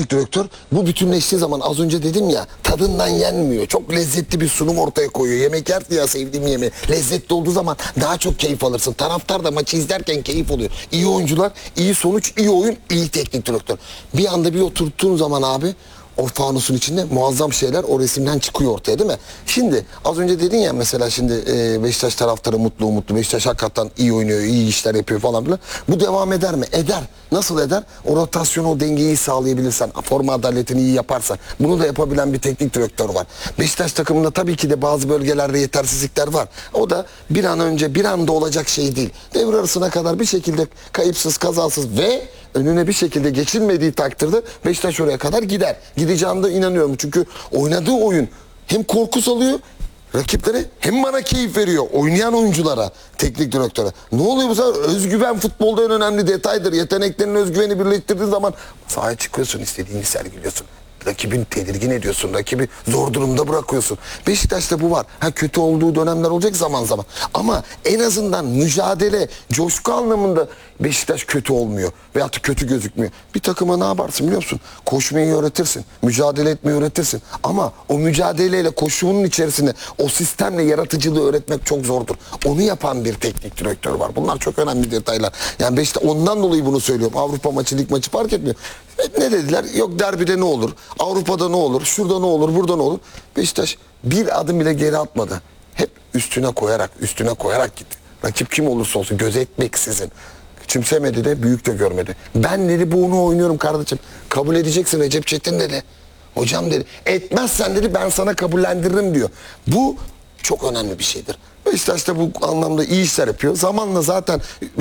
teknik direktör. Bu bütünleştiği zaman az önce dedim ya, tadından yenmiyor. Çok lezzetli bir sunum ortaya koyuyor. Yemek yerdi ya, sevdiğim yemeği. Lezzetli olduğu zaman daha çok keyif alırsın. Taraftar da maçı izlerken keyif oluyor. İyi oyuncular, iyi sonuç, iyi oyun, iyi teknik direktör. Bir anda bir oturttuğun zaman abi, o fanusun içinde muazzam şeyler o resimden çıkıyor ortaya, değil mi? Şimdi az önce dedin ya mesela, şimdi Beşiktaş taraftarı mutlu. Beşiktaş hakikaten iyi oynuyor, iyi işler yapıyor falan filan. Bu devam eder mi? Eder. Nasıl eder? O rotasyonu, o dengeyi sağlayabilirsen, forma adaletini iyi yaparsan. Bunu da yapabilen bir teknik direktör var. Beşiktaş takımında tabii ki de bazı bölgelerde yetersizlikler var. O da bir an önce, bir anda olacak şey değil. Devre arasına kadar bir şekilde kayıpsız, kazasız ve önüne bir şekilde geçilmediği takdirde Beşiktaş oraya kadar gider. Gideceğine de inanıyorum. Çünkü oynadığı oyun hem korku salıyor rakiplere, hem bana keyif veriyor oynayan oyunculara, teknik direktöre. Ne oluyor bu sefer? Özgüven futbolda en önemli detaydır. Yeteneklerin özgüveni birleştirdiği zaman sahaya çıkıyorsun, istediğini sergiliyorsun. Rakibini tedirgin ediyorsun. Rakibi zor durumda bırakıyorsun. Beşiktaş'ta bu var. Ha, kötü olduğu dönemler olacak zaman zaman. Ama en azından mücadele, coşku anlamında Beşiktaş kötü olmuyor. Veyahut da kötü gözükmüyor. Bir takıma ne yaparsın biliyor musun? Koşmayı öğretirsin. Mücadele etmeyi öğretirsin. Ama o mücadeleyle, koşunun içerisinde o sistemle yaratıcılığı öğretmek çok zordur. Onu yapan bir teknik direktör var. Bunlar çok önemli detaylar. Yani Beşiktaş, ondan dolayı bunu söylüyorum. Avrupa maçı, lig maçı fark etmiyor. Ne dediler? Yok derbide ne olur? Avrupa'da ne olur? Şurada ne olur? Burada ne olur? Beşiktaş bir adım bile geri atmadı. Hep üstüne koyarak gitti. Rakip kim olursa olsun gözetmeksizin. Küçümsemedi de, büyük de görmedi. Ben dedi bunu oynuyorum kardeşim. Kabul edeceksin Recep Çetin dedi. Hocam dedi. Etmezsen dedi ben sana kabullendiririm diyor. Bu çok önemli bir şeydir. Beşiktaş da bu anlamda iyi işler yapıyor. Zamanla zaten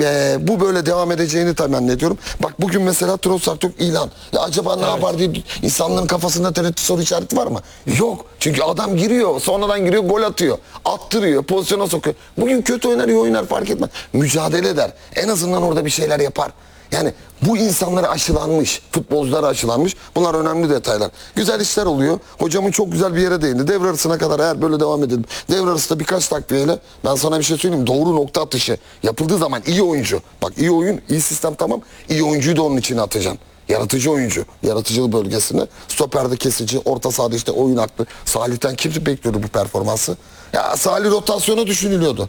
bu böyle devam edeceğini temenni ediyorum. Bak bugün mesela Trossard yok ilan. Ya acaba ne yapar diye insanların kafasında tereddüt, soru işareti var mı? Yok. Çünkü adam giriyor, sonradan giriyor, gol atıyor. Attırıyor, pozisyona sokuyor. Bugün kötü oynar, iyi oynar fark etmez. Mücadele eder. En azından orada bir şeyler yapar. Yani bu insanlara aşılanmış, futbolculara aşılanmış. Bunlar önemli detaylar. Güzel işler oluyor. Hocamın çok güzel bir yere değindi. Devre arasına kadar eğer böyle devam edelim. Devre arasında birkaç takviyeyle, ben sana bir şey söyleyeyim. Doğru nokta atışı yapıldığı zaman iyi oyuncu. Bak iyi oyun, iyi sistem tamam. İyi oyuncuyu da onun içine atacaksın. Yaratıcı oyuncu. Yaratıcılık bölgesinde. Stoperde kesici, orta sahada işte oyun aklı. Salih'ten kimse bekliyordu bu performansı. Ya Salih rotasyona düşünülüyordu.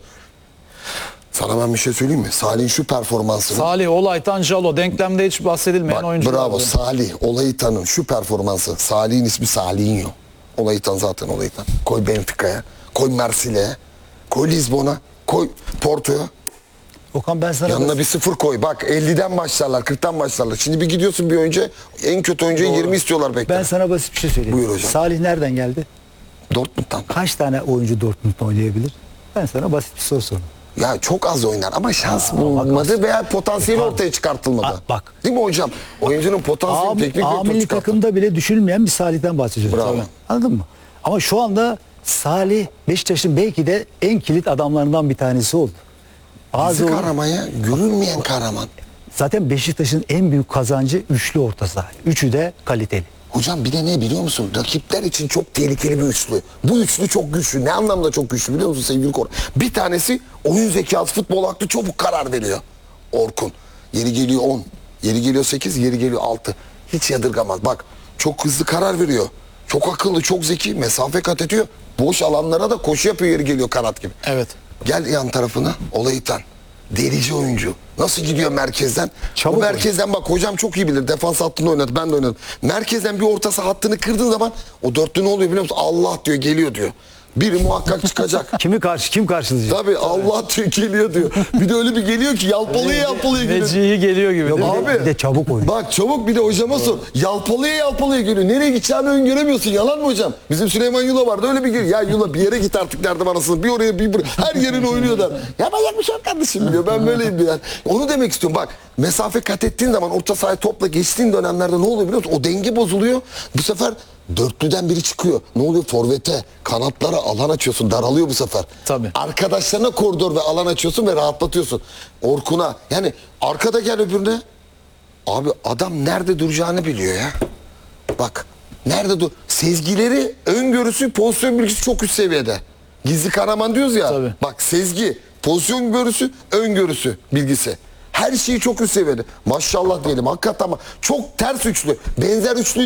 Sana ben bir şey söyleyeyim mi? Salih'in şu performansını... Salih, Olaytan, Jalo denklemde hiç bahsedilmeyen oyuncular. Bravo Salih, Olaytan'ın şu performansı. Salih'in ismi Salinho. Olaytan zaten Olaytan. Koy Benfica'ya, koy Marsilya'ya, koy Lizbon'a, koy Porto'ya. Okan ben sana... Yanına bir sıfır koy. Bak 50'den başlarlar, 40'tan başlarlar. Şimdi bir gidiyorsun bir oyuncuya, en kötü oyuncuya 20 istiyorlar bekle. Ben sana basit bir şey söyleyeyim. Buyur hocam. Salih nereden geldi? Dortmund'dan. Kaç tane oyuncu Dortmund'da oynayabilir? Ben sana basit bir soru sorayım. Ya çok az oynar ama şans bulmadı veya potansiyeli ortaya çıkartılmadı. Bak. Değil mi hocam? Oyuncunun potansiyeli teknik direktör milli çıkarttı. takımda bile düşünülmeyen bir Salih'ten bahsediyoruz. Bravo. Tabii. Anladın mı? Ama şu anda Salih Beşiktaş'ın belki de en kilit adamlarından bir tanesi oldu. Bizi kahramaya, görülmeyen kahraman. Zaten Beşiktaş'ın en büyük kazancı üçlü orta saha. Üçü de kaliteli. Hocam bir de ne biliyor musun? Rakipler için çok tehlikeli bir üçlü. Bu üçlü çok güçlü. Ne anlamda çok güçlü biliyor musun sevgili Kor? Bir tanesi oyun zekası, futbol aklı, çabuk karar veriyor. Orkun. Yeri geliyor 10. Yeri geliyor 8. Yeri geliyor 6. Hiç yadırgamaz. Bak çok hızlı karar veriyor. Çok akıllı, çok zeki. Mesafe kat ediyor. Boş alanlara da koşu yapıyor, yeri geliyor kanat gibi. Evet. Gel yan tarafına Olaytan. Delici oyuncu. Nasıl gidiyor merkezden? Çabuk o merkezden bak hocam çok iyi bilir. Defans hattında oynadı. Ben de oynadım. Merkezden bir orta saha hattını kırdığın zaman o dörtlü ne oluyor biliyor musun? Allah diyor, geliyor diyor. Biri muhakkak çıkacak. Kim karşılayacak? Tabii Allah diyor, geliyor diyor. Bir de öyle bir geliyor ki yalpalaya geliyor. Vecihi geliyor gibi. Yok, değil mi? Abi. Bir de çabuk oynuyor. Bak çabuk, bir de hocama sor. Yalpalaya geliyor. Nereye gideceğini öngöremiyorsun. Yalan mı hocam? Bizim Süleyman Yula vardı, öyle bir geliyor. Ya Yula bir yere git artık derdim anasını. Bir oraya bir buraya. Her yerini oynuyor der. Yapacak bir şey yok kardeşim diyor. Ben böyleyim diyor. Yani. Onu demek istiyorum. Bak mesafe kat ettiğin zaman, orta sahaya topla geçtiğin dönemlerde ne oluyor biliyor musun? O denge bozuluyor. Bu sefer dörtlüden biri çıkıyor. Ne oluyor? Forvete, kanatlara alan açıyorsun. Daralıyor bu sefer. Tabii. Arkadaşlarına koridor ve alan açıyorsun ve rahatlatıyorsun. Orkun'a. Yani arkada gel öbürüne. Abi adam nerede duracağını biliyor ya. Bak. Nerede dur? Sezgileri, öngörüsü, pozisyon bilgisi çok üst seviyede. Gizli kahraman diyoruz ya. Tabii. Bak sezgi, pozisyon görüsü, öngörüsü bilgisi. Her şeyi çok üst seviyede. Maşallah diyelim hakikaten, ama çok ters üçlü. Benzer üçlü